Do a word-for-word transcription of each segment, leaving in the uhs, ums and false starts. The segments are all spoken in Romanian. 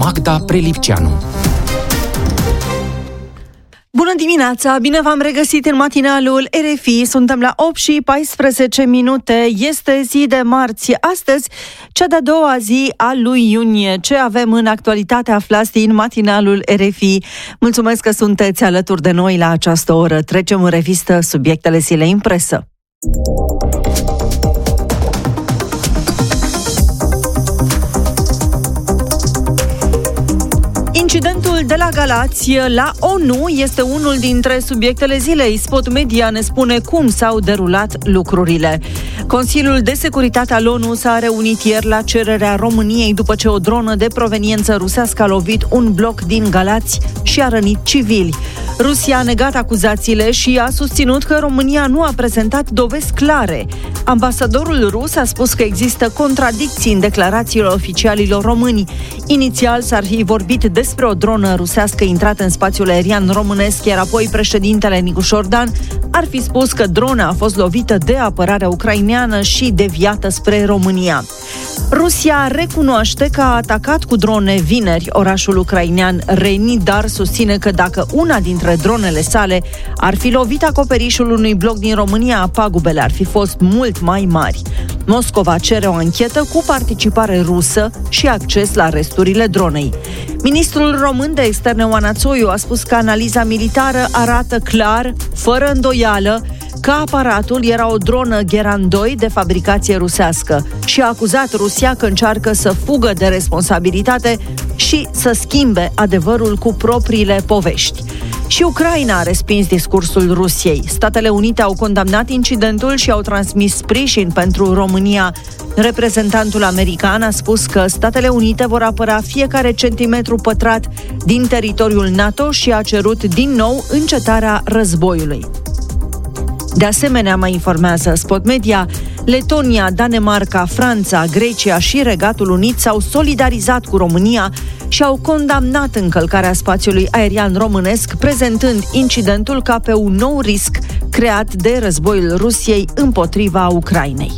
Magda Prelipceanu. Bună dimineața! Bine v-am regăsit în matinalul R F I. Suntem la opt și paisprezece minute. Este zi de marți. Astăzi, cea de-a doua zi a lui iunie. Ce avem în actualitate aflați din matinalul R F I. Mulțumesc că sunteți alături de noi la această oră. Trecem în revistă subiectele zilei în presă. Incidentul de la Galați la ONU este unul dintre subiectele zilei. Spot Media ne spune cum s-au derulat lucrurile. Consiliul de Securitate al ONU s-a reunit ieri la cererea României după ce o dronă de proveniență rusească a lovit un bloc din Galați și a rănit civili. Rusia a negat acuzațiile și a susținut că România nu a prezentat dovezi clare. Ambasadorul rus a spus că există contradicții în declarațiile oficialilor români. Inițial s-ar fi vorbit despre o dronă rusească intrată în spațiul aerian românesc, iar apoi președintele Nicușor Dan ar fi spus că drona a fost lovită de apărarea ucraineană și deviată spre România. Rusia recunoaște că a atacat cu drone vineri orașul ucrainean Reni, dar susține că dacă una dintre dronele sale ar fi lovit acoperișul unui bloc din România, pagubele ar fi fost mult mai mari. Moscova cere o anchetă cu participare rusă și acces la resturile dronei. Ministrul român de externe Oana Țoiu a spus că analiza militară arată clar, fără îndoială, că aparatul era o dronă Geran doi de fabricație rusească și a acuzat Rusia că încearcă să fugă de responsabilitate și să schimbe adevărul cu propriile povești. Și Ucraina a respins discursul Rusiei. Statele Unite au condamnat incidentul și au transmis sprijin pentru România. Reprezentantul american a spus că Statele Unite vor apăra fiecare centimetru pătrat din teritoriul NATO și a cerut din nou încetarea războiului. De asemenea, mai informează Spot Media, Letonia, Danemarca, Franța, Grecia și Regatul Unit s-au solidarizat cu România și au condamnat încălcarea spațiului aerian românesc, prezentând incidentul ca pe un nou risc creat de războiul Rusiei împotriva Ucrainei.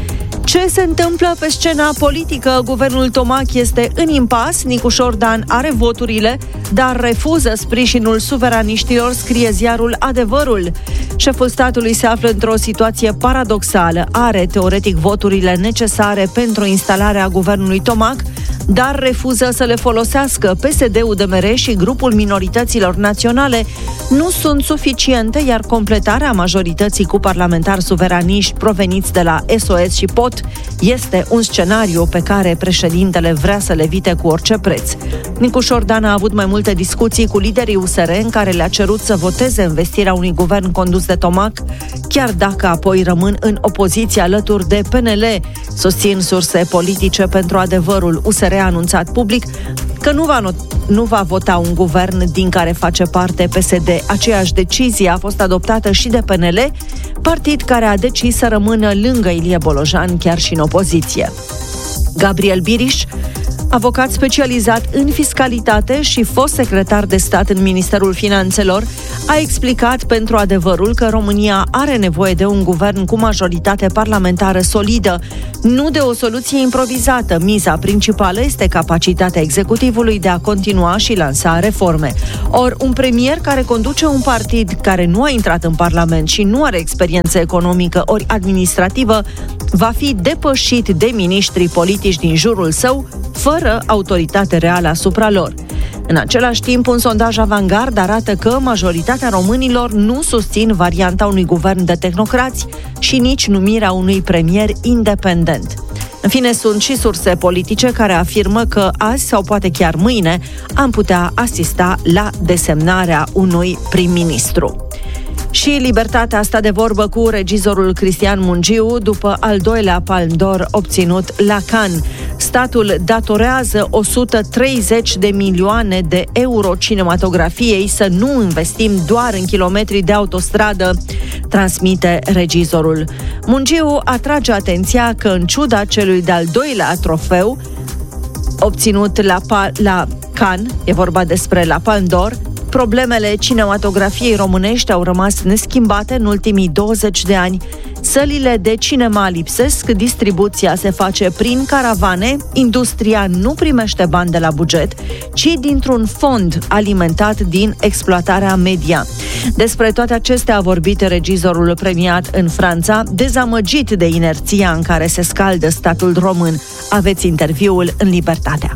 Ce se întâmplă pe scena politică? Guvernul Tomac este în impas, Nicușor Dan are voturile, dar refuză sprijinul suveraniștilor, scrie ziarul Adevărul. Șeful statului se află într-o situație paradoxală. Are teoretic voturile necesare pentru instalarea guvernului Tomac, dar refuză să le folosească. P S D-U D M R și grupul minorităților naționale nu sunt suficiente, iar completarea majorității cu parlamentari suveraniști proveniți de la S O S și P O T este un scenariu pe care președintele vrea să le evite cu orice preț. Nicușor Dan a avut mai multe discuții cu liderii U S R în care le-a cerut să voteze învestirea unui guvern condus de Tomac, chiar dacă apoi rămân în opoziție alături de P N L. Susțin surse politice pentru Adevărul. U S R a anunțat public că nu va, not- nu va vota un guvern din care face parte P S D. Aceeași decizie a fost adoptată și de P N L, partid care a decis să rămână lângă Ilie Bolojan, chiar și în opoziție. Gabriel Biriș, avocat specializat în fiscalitate și fost secretar de stat în Ministerul Finanțelor, a explicat pentru Adevărul că România are nevoie de un guvern cu majoritate parlamentară solidă, nu de o soluție improvizată. Miza principală este capacitatea executivului de a continua și lansa reforme. Ori un premier care conduce un partid care nu a intrat în Parlament și nu are experiență economică ori administrativă, va fi depășit de miniștrii politici din jurul său, fără autoritate reală asupra lor. În același timp, un sondaj Avangard arată că majoritatea românilor nu susțin varianta unui guvern de tehnocrați și nici numirea unui premier independent. În fine, sunt și surse politice care afirmă că azi sau poate chiar mâine am putea asista la desemnarea unui prim-ministru. Și Libertatea a stat de vorbă cu regizorul Cristian Mungiu după al doilea Palme d'Or obținut la Cannes. Statul datorează o sută treizeci de milioane de euro cinematografiei, să nu investim doar în kilometri de autostradă, transmite regizorul. Mungiu atrage atenția că în ciuda celui de-al doilea trofeu obținut la, la Cannes, e vorba despre la Palme d'Or, problemele cinematografiei românești au rămas neschimbate în ultimii douăzeci de ani, Sălile de cinema lipsesc, distribuția se face prin caravane, industria nu primește bani de la buget, ci dintr-un fond alimentat din exploatarea media. Despre toate acestea a vorbit regizorul premiat în Franța, dezamăgit de inerția în care se scaldă statul român. Aveți interviul în Libertatea.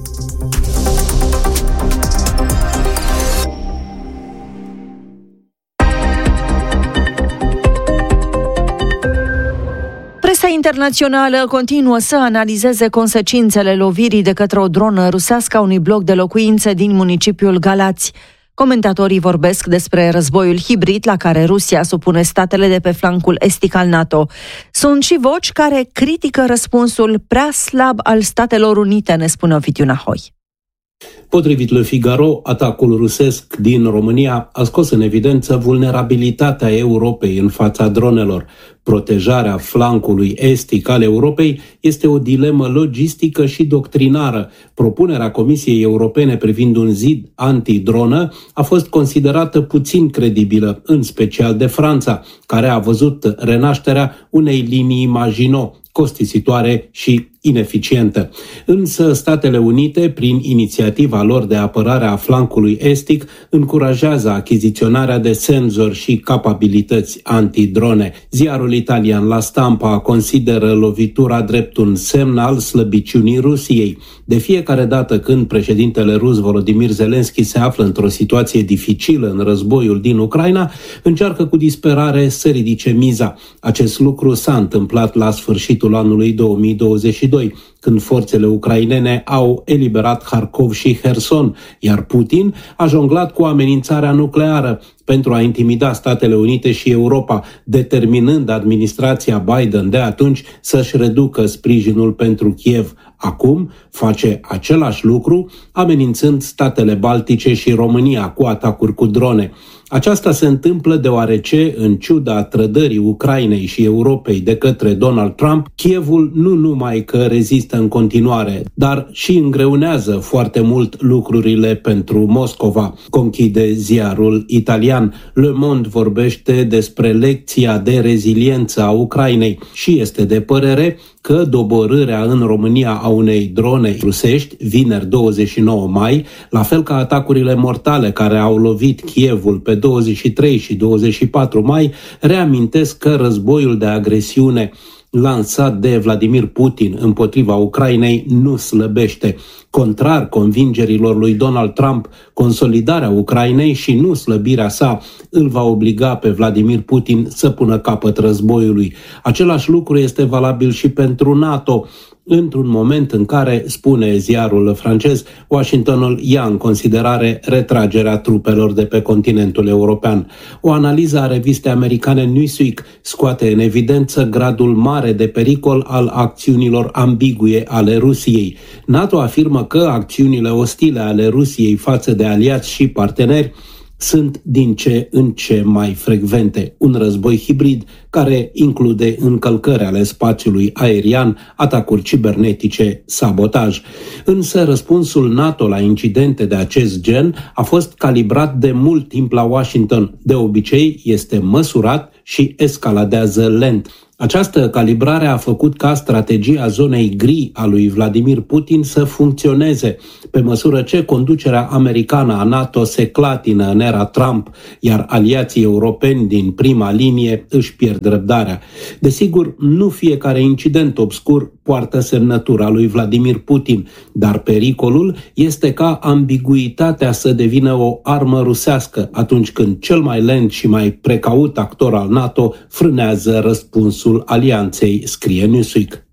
Presa internațională continuă să analizeze consecințele lovirii de către o dronă rusească a unui bloc de locuințe din municipiul Galați. Comentatorii vorbesc despre războiul hibrid la care Rusia supune statele de pe flancul estic al NATO. Sunt și voci care critică răspunsul prea slab al Statelor Unite, ne spune Ovidiu Nahoi. Potrivit Le Figaro, atacul rusesc din România a scos în evidență vulnerabilitatea Europei în fața dronelor. Protejarea flancului estic al Europei este o dilemă logistică și doctrinară. Propunerea Comisiei Europene privind un zid antidronă a fost considerată puțin credibilă, în special de Franța, care a văzut renașterea unei linii Maginot, costisitoare și ineficientă. Însă Statele Unite, prin inițiativa lor de apărare a flancului estic, încurajează achiziționarea de senzori și capabilități antidrone. Ziarul italian La Stampa consideră lovitura drept un semn al slăbiciunii Rusiei. De fiecare dată când președintele rus Volodymyr Zelensky se află într-o situație dificilă în războiul din Ucraina, încearcă cu disperare să ridice miza. Acest lucru s-a întâmplat la sfârșitul anului două mii douăzeci și doi, când forțele ucrainene au eliberat Harkov și Herson, iar Putin a jonglat cu amenințarea nucleară pentru a intimida Statele Unite și Europa, determinând administrația Biden de atunci să-și reducă sprijinul pentru Kiev. Acum face același lucru, amenințând statele Baltice și România cu atacuri cu drone. Aceasta se întâmplă deoarece, în ciuda trădării Ucrainei și Europei de către Donald Trump, Kievul nu numai că rezistă în continuare, dar și îngreunează foarte mult lucrurile pentru Moscova, conchide ziarul italian. Le Monde vorbește despre lecția de reziliență a Ucrainei și este de părere că doborârea în România a unei drone rusești, vineri douăzeci și nouă mai, la fel ca atacurile mortale care au lovit Kievul pe douăzeci și trei și douăzeci și patru mai, reamintesc că războiul de agresiune lansat de Vladimir Putin împotriva Ucrainei nu slăbește. Contrar convingerilor lui Donald Trump, consolidarea Ucrainei și nu slăbirea sa îl va obliga pe Vladimir Putin să pună capăt războiului. Același lucru este valabil și pentru NATO. Într-un moment în care, spune ziarul francez, Washingtonul ia în considerare retragerea trupelor de pe continentul european. O analiză a revistei americane Newsweek scoate în evidență gradul mare de pericol al acțiunilor ambigue ale Rusiei. NATO afirmă că acțiunile ostile ale Rusiei față de aliați și parteneri sunt din ce în ce mai frecvente. Un război hibrid care include încălcări ale spațiului aerian, atacuri cibernetice, sabotaj. Însă răspunsul NATO la incidente de acest gen a fost calibrat de mult timp la Washington. De obicei este măsurat și escaladează lent. Această calibrare a făcut ca strategia zonei gri a lui Vladimir Putin să funcționeze, pe măsură ce conducerea americană a NATO se clatină în era Trump, iar aliații europeni din prima linie își pierd răbdarea. Desigur, nu fiecare incident obscur poartă semnătura lui Vladimir Putin, dar pericolul este ca ambiguitatea să devină o armă rusească atunci când cel mai lent și mai precaut actor al NATO frânează răspunsul alianței, scrie Newsweek.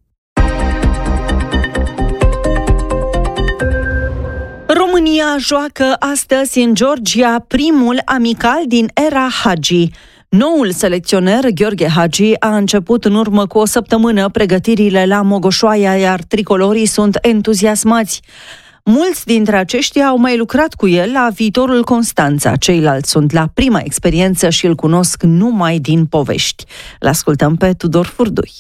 România joacă astăzi în Georgia primul amical din era Hagi. Noul selecționer, Gheorghe Hagi, a început în urmă cu o săptămână pregătirile la Mogoșoaia, iar tricolorii sunt entuziasmați. Mulți dintre aceștia au mai lucrat cu el la Viitorul Constanța, ceilalți sunt la prima experiență și îl cunosc numai din povești. L-ascultăm pe Tudor Furdui.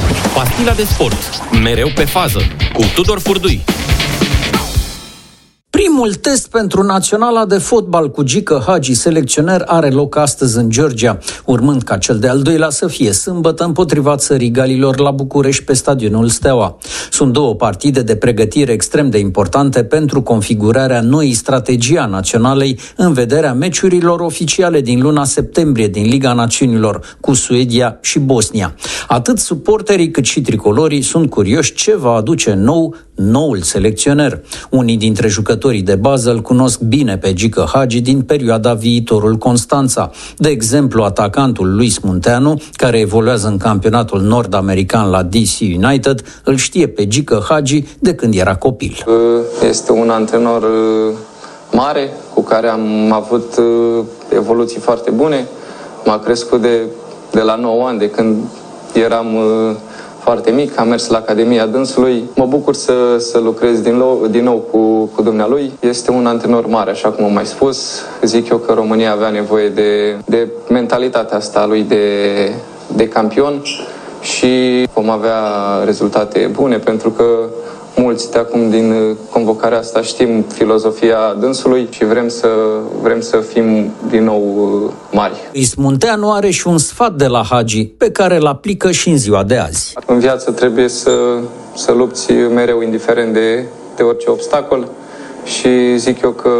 Pastila de sport, mereu pe fază, cu Tudor Furdui. Primul test pentru Naționala de fotbal cu Gică Hagi, selecționer, are loc astăzi în Georgia, urmând ca cel de-al doilea să fie sâmbătă împotriva Țării Galilor la București pe stadionul Steaua. Sunt două partide de pregătire extrem de importante pentru configurarea noii strategii a naționalei în vederea meciurilor oficiale din luna septembrie din Liga Națiunilor cu Suedia și Bosnia. Atât suporterii cât și tricolorii sunt curioși ce va aduce nou noul selecționer. Unii dintre jucătorii de bază îl cunosc bine pe Gică Hagi din perioada Viitorul Constanța. De exemplu, atacantul Luis Munteanu, care evoluează în campionatul nord-american la D C United, îl știe pe Gică Hagi de când era copil. Este un antrenor mare cu care am avut evoluții foarte bune. M-a crescut de, de la nouă ani, de când eram foarte mic, am mers la Academia dânsului. Mă bucur să, să lucrez din, nou, din nou cu, cu dumnealui. Este un antrenor mare, așa cum am mai spus. Zic eu că România avea nevoie de, de mentalitatea asta lui de, de campion și vom avea rezultate bune, pentru că mulți de acum din convocarea asta știm filozofia dânsului și vrem să, vrem să fim din nou mari. Luis Munteanu are și un sfat de la Hagi pe care îl aplică și în ziua de azi. În viață trebuie să, să lupți mereu indiferent de, de orice obstacol și zic eu că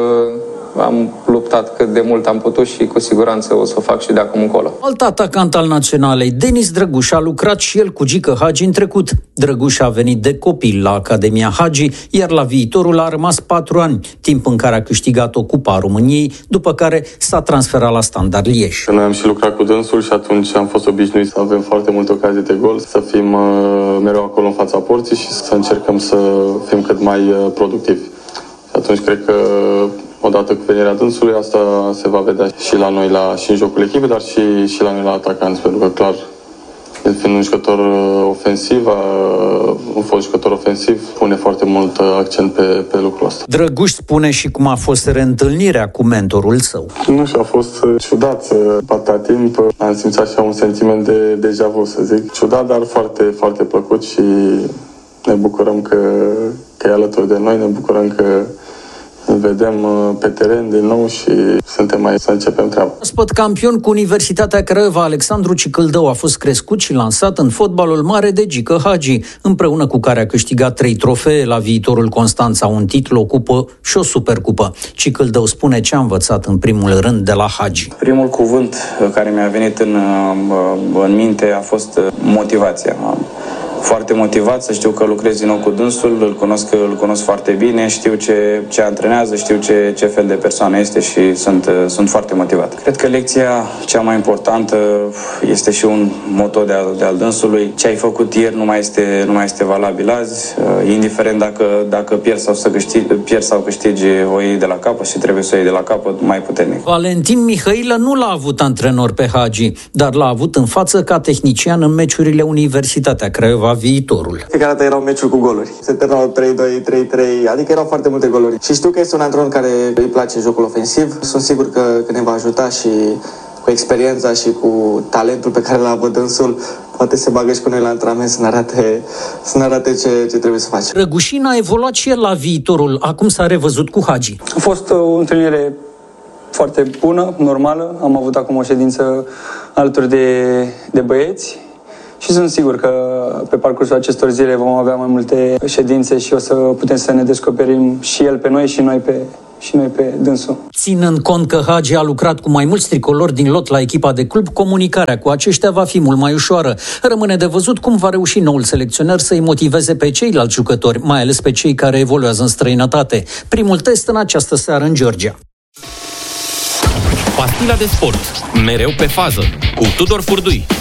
am luptat cât de mult am putut și cu siguranță o să o fac și de acum încolo. Alt atacant al Naționalei, Denis Drăguș, a lucrat și el cu Gică Hagi în trecut. Drăguș a venit de copil la Academia Hagi, iar la Viitorul a rămas patru ani, timp în care a câștigat o Cupa a României, după care s-a transferat la Standard Liège. Noi am și lucrat cu dânsul și atunci am fost obișnuiți să avem foarte multe ocazii de gol, să fim uh, mereu acolo în fața porții și să încercăm să fim cât mai uh, productivi. Și atunci cred că odată cu venirea dânsului, asta se va vedea și la noi, la, și în jocul echipei, dar și, și la noi la atacanți, pentru că, clar, fiind un jucător ofensiv, un fost jucător ofensiv, pune foarte mult accent pe, pe lucrul ăsta. Drăguș spune și cum a fost reîntâlnirea cu mentorul său. Nu știu, a fost ciudat atâta timp. Am simțit așa un sentiment de deja vu, să zic. Ciudat, dar foarte, foarte plăcut și ne bucurăm că, că e alături de noi, ne bucurăm că îl vedem pe teren din nou și suntem mai să începem treaba. Spot campion cu Universitatea Craiova, Alexandru Cicâldău a fost crescut și lansat în fotbalul mare de Gică Hagi, împreună cu care a câștigat trei trofee la Viitorul Constanța, un titlu, o cupă și o supercupă. Cicâldău spune ce a învățat în primul rând de la Hagi. Primul cuvânt care mi-a venit în, în minte a fost motivația. Foarte motivat, să știu că lucrez din nou cu dânsul, îl cunosc, îl cunosc foarte bine, știu ce, ce antrenează, știu ce, ce fel de persoană este și sunt, sunt foarte motivat. Cred că lecția cea mai importantă este și un moto de al, de al dânsului. Ce ai făcut ieri nu mai este, nu mai este valabil azi, indiferent dacă, dacă pierzi sau, să câștigi, pierzi sau câștigi, o iei de la capăt și trebuie să o iei de la capăt mai puternic. Valentin Mihailă nu l-a avut antrenor pe Hagi, dar l-a avut în față ca tehnician în meciurile Universitatea Craiova Viitorul. Fiecare dată erau meciuri cu goluri. Se terminau trei doi, trei trei, adică erau foarte multe goluri. Și știu că este un antrenor care îi place jocul ofensiv. Sunt sigur că, că ne va ajuta și cu experiența și cu talentul pe care l-a avut dânsul, poate se bagă și cu noi la antrenament să ne arate, să ne arate ce, ce trebuie să facem. Răgușin a evoluat și el la Viitorul. Acum s-a revăzut cu Hagi. A fost o întâlnire foarte bună, normală. Am avut acum o ședință alături de, de băieți. Și sunt sigur că pe parcursul acestor zile vom avea mai multe ședințe și o să putem să ne descoperim și el pe noi și noi pe, și noi pe dânsul. Ținând cont că Hagi a lucrat cu mai mulți tricolori din lot la echipa de club, comunicarea cu aceștia va fi mult mai ușoară. Rămâne de văzut cum va reuși noul selecționer să-i motiveze pe ceilalți jucători, mai ales pe cei care evoluează în străinătate. Primul test în această seară în Georgia. Pastila de sport, mereu pe fază, cu Tudor Furdui.